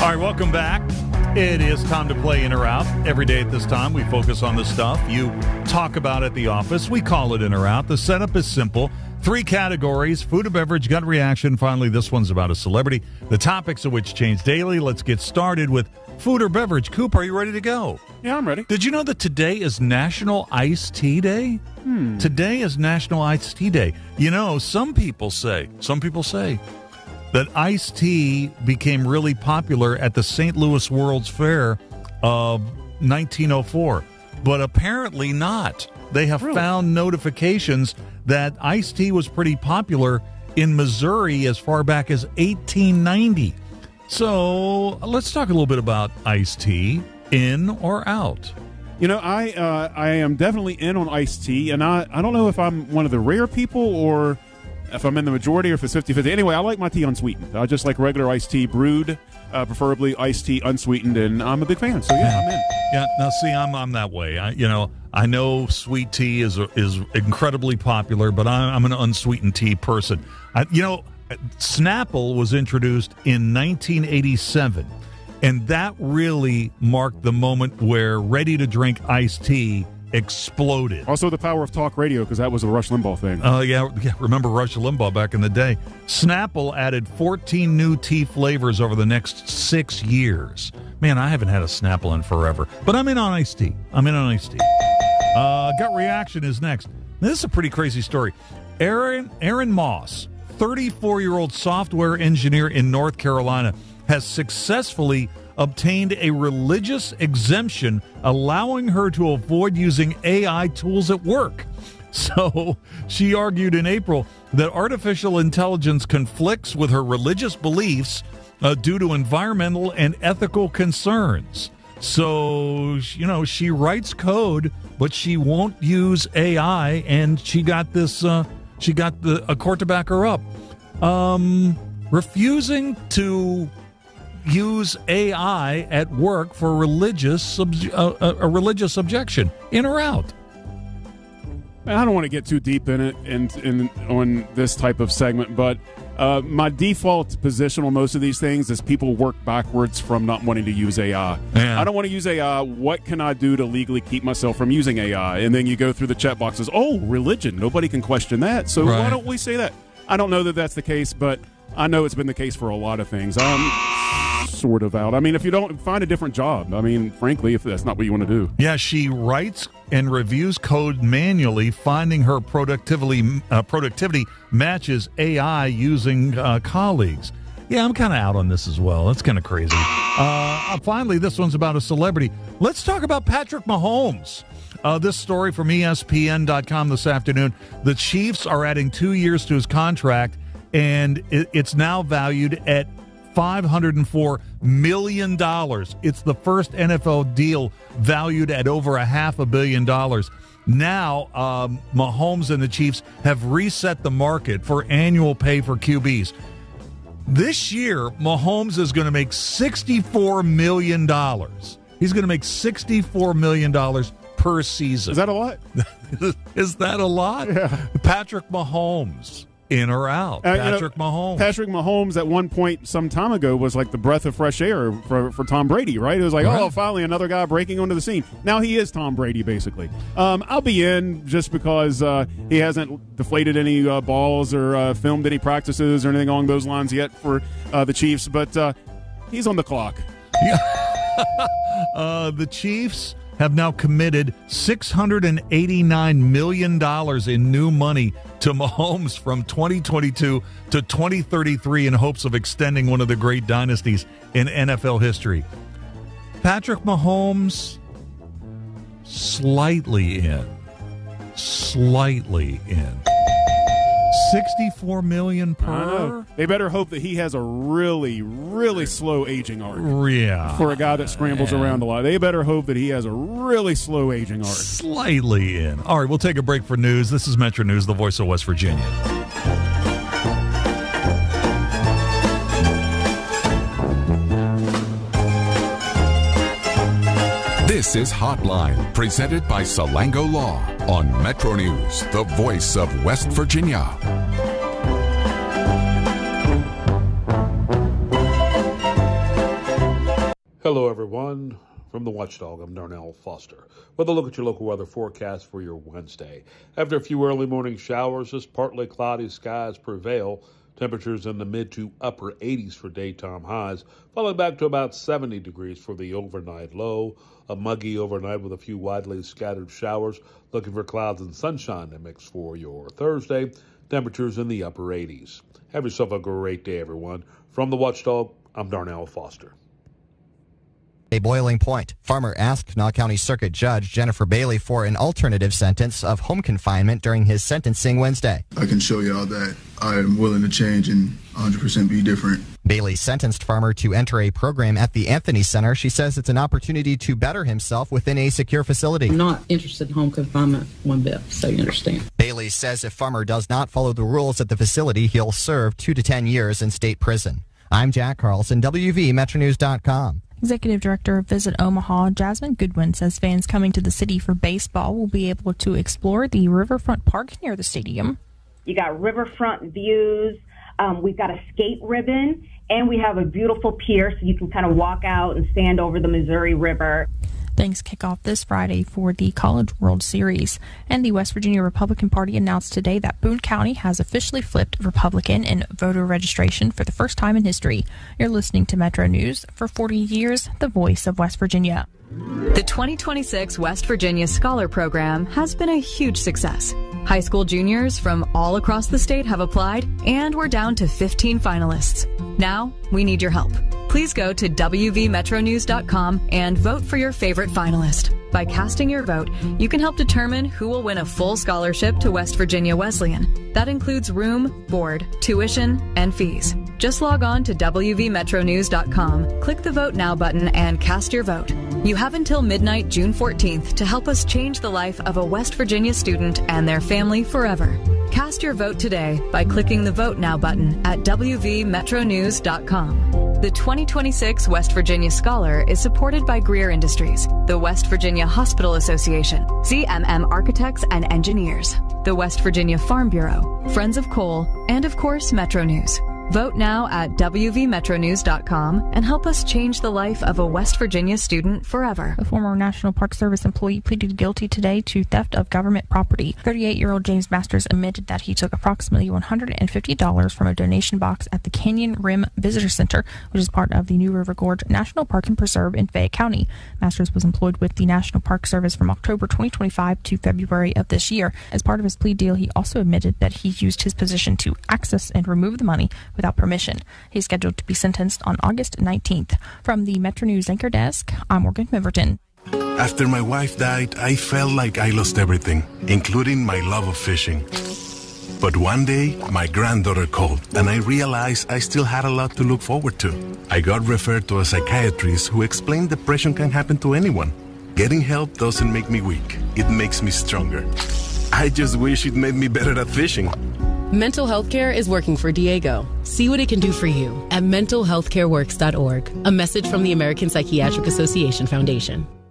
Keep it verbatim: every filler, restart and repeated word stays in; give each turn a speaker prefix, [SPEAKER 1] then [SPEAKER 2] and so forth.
[SPEAKER 1] All right, welcome back. It is time to play in or out. Every day at this time, we focus on the stuff you talk about at the office. We call it in or out. The setup is simple. Three categories: food or beverage, gut reaction. Finally, this one's about a celebrity. The topics of which change daily. Let's get started with food or beverage. Coop, are you ready to go?
[SPEAKER 2] Yeah, I'm ready.
[SPEAKER 1] Did you know that today is National Iced Tea Day?
[SPEAKER 2] Hmm.
[SPEAKER 1] Today is National Iced Tea Day. You know, some people say, some people say that iced tea became really popular at the Saint Louis World's Fair of nineteen oh four, but apparently not. They have
[SPEAKER 2] Really?
[SPEAKER 1] found notifications that iced tea was pretty popular in Missouri as far back as eighteen ninety. So let's talk a little bit about iced tea, in or out.
[SPEAKER 2] You know, I uh, I am definitely in on iced tea, and I, I don't know if I'm one of the rare people or if I'm in the majority or if it's fifty-fifty. Anyway, I like my tea unsweetened. I just like regular iced tea brewed, uh, preferably iced tea unsweetened, and I'm a big fan. So, yeah, I'm in.
[SPEAKER 1] Yeah, now see, I'm I'm that way. I, you know, I know sweet tea is is incredibly popular, but I'm, I'm an unsweetened tea person. I, you know, Snapple was introduced in nineteen eighty-seven, and that really marked the moment where ready-to-drink iced tea exploded.
[SPEAKER 2] Also, the power of talk radio, because that was a Rush Limbaugh thing.
[SPEAKER 1] Oh, uh, yeah, yeah. Remember Rush Limbaugh back in the day? Snapple added fourteen new tea flavors over the next six years. Man, I haven't had a Snapple in forever. But I'm in on iced tea. I'm in on iced tea. Uh, gut reaction is next. Now, this is a pretty crazy story. Aaron, Aaron Moss, thirty-four-year-old software engineer in North Carolina, has successfully obtained a religious exemption allowing her to avoid using A I tools at work. So she argued in April that artificial intelligence conflicts with her religious beliefs uh, due to environmental and ethical concerns. So, you know, she writes code, but she won't use A I, and she got this, uh, she got the a court to back her up. Um, refusing to use A I at work for religious subj- uh, a, a religious objection. In or out?
[SPEAKER 2] I don't want to get too deep in it in, in on this type of segment, but uh, my default position on most of these things is people work backwards from not wanting to use A I.
[SPEAKER 1] Yeah.
[SPEAKER 2] I don't want to use A I. What can I do to legally keep myself from using A I? And then you go through the check boxes. Oh, religion. Nobody can question that. So
[SPEAKER 1] Right.
[SPEAKER 2] why don't we say that? I don't know that that's the case, but I know it's been the case for a lot of things. I'm sort of out. I mean, if you don't, find a different job. I mean, frankly, if that's not what you want to do.
[SPEAKER 1] Yeah, she writes and reviews code manually, finding her productivity uh, productivity matches A I using uh, colleagues. Yeah, I'm kind of out on this as well. That's kind of crazy. Uh, finally, this one's about a celebrity. Let's talk about Patrick Mahomes. Uh, this story from E S P N dot com this afternoon. The Chiefs are adding two years to his contract, and it, it's now valued at five hundred four million dollars. It's the first N F L deal valued at over a half a billion dollars. Now, um, Mahomes and the Chiefs have reset the market for annual pay for Q Bs. This year, Mahomes is going to make sixty-four million dollars. He's going to make sixty-four million dollars per season.
[SPEAKER 2] Is that a lot?
[SPEAKER 1] Is that a lot?
[SPEAKER 2] Yeah.
[SPEAKER 1] Patrick Mahomes. In or out?
[SPEAKER 2] Uh,
[SPEAKER 1] Patrick
[SPEAKER 2] you know,
[SPEAKER 1] Mahomes.
[SPEAKER 2] Patrick Mahomes at one point some time ago was like the breath of fresh air for, for Tom Brady, right? It was like,
[SPEAKER 1] Right.
[SPEAKER 2] oh, finally another guy breaking onto the scene. Now he is Tom Brady, basically. Um, I'll be in just because uh, he hasn't deflated any uh, balls or uh, filmed any practices or anything along those lines yet for uh, the Chiefs, but uh, he's on the clock.
[SPEAKER 1] uh, the Chiefs have now committed six hundred eighty-nine million dollars in new money to Mahomes from twenty twenty-two to twenty thirty-three in hopes of extending one of the great dynasties in N F L history. Patrick Mahomes, slightly in. Slightly in. sixty-four million dollars
[SPEAKER 2] I
[SPEAKER 1] per?
[SPEAKER 2] know. They better hope that he has a really, really slow aging arc.
[SPEAKER 1] Yeah.
[SPEAKER 2] For a guy that scrambles
[SPEAKER 1] Man.
[SPEAKER 2] around a lot. They better hope that he has a really slow aging arc.
[SPEAKER 1] Slightly in. All right, we'll take a break for news. This is Metro News, the voice of West Virginia.
[SPEAKER 3] This is Hotline, presented by Salango Law on Metro News, the voice of West Virginia.
[SPEAKER 4] Hello, everyone. From the Watchdog, I'm Darnell Foster with a look at your local weather forecast for your Wednesday. After a few early morning showers, just partly cloudy skies prevail. Temperatures in the mid to upper eighties for daytime highs, falling back to about seventy degrees for the overnight low. A muggy overnight with a few widely scattered showers. Looking for clouds and sunshine to mix for your Thursday. Temperatures in the upper eighties. Have yourself a great day, everyone. From the Watchdog, I'm Darnell Foster.
[SPEAKER 5] A boiling point. Farmer asked Kanawha County Circuit Judge Jennifer Bailey for an alternative sentence of home confinement during his sentencing Wednesday.
[SPEAKER 6] I can show y'all that I am willing to change and one hundred percent be different.
[SPEAKER 5] Bailey sentenced Farmer to enter a program at the Anthony Center. She says it's an opportunity to better himself within a secure facility.
[SPEAKER 7] I'm not interested in home confinement one bit, so you understand.
[SPEAKER 5] Bailey says if Farmer does not follow the rules at the facility, he'll serve two to ten years in state prison. I'm Jack Carlson, W V Metro News dot com.
[SPEAKER 8] Executive Director of Visit Omaha, Jasmine Goodwin, says fans coming to the city for baseball will be able to explore the Riverfront Park near the stadium.
[SPEAKER 9] You got riverfront views. Um, we've got a skate ribbon, and we have a beautiful pier so you can kind of walk out and stand over the Missouri River.
[SPEAKER 8] Things kick off this Friday for the College World Series, and the West Virginia Republican Party announced today that Boone County has officially flipped Republican in voter registration for the first time in history. You're listening to Metro News. For forty years, the voice of West Virginia.
[SPEAKER 10] The twenty twenty-six West Virginia Scholar Program has been a huge success. High school juniors from all across the state have applied, and we're down to fifteen finalists. Now, we need your help. Please go to W V Metro News dot com and vote for your favorite finalist. By casting your vote, you can help determine who will win a full scholarship to West Virginia Wesleyan. That includes room, board, tuition, and fees. Just log on to W V Metro News dot com, click the Vote Now button, and cast your vote. You have until midnight June fourteenth to help us change the life of a West Virginia student and their family forever. Cast your vote today by clicking the Vote Now button at W V Metro News dot com. The twenty twenty-six West Virginia Scholar is supported by Greer Industries, the West Virginia Hospital Association, Z M M Architects and Engineers, the West Virginia Farm Bureau, Friends of Coal, and of course Metro News. Vote now at W V Metro News dot com and help us change the life of a West Virginia student forever.
[SPEAKER 8] A former National Park Service employee pleaded guilty today to theft of government property. thirty-eight-year-old James Masters admitted that he took approximately one hundred fifty dollars from a donation box at the Canyon Rim Visitor Center, which is part of the New River Gorge National Park and Preserve in Fayette County. Masters was employed with the National Park Service from October twenty twenty-five to February of this year. As part of his plea deal, he also admitted that he used his position to access and remove the money without permission. He's scheduled to be sentenced on August nineteenth. From the Metro News Anchor Desk, I'm Morgan Miverton.
[SPEAKER 11] After my wife died, I felt like I lost everything, including my love of fishing. But one day, my granddaughter called, and I realized I still had a lot to look forward to. I got referred to a psychiatrist who explained depression can happen to anyone. Getting help doesn't make me weak. It makes me stronger. I just wish it made me better at fishing.
[SPEAKER 12] Mental health care is working for Diego. See what it can do for you at mental health care works dot org. A message from the American Psychiatric Association Foundation.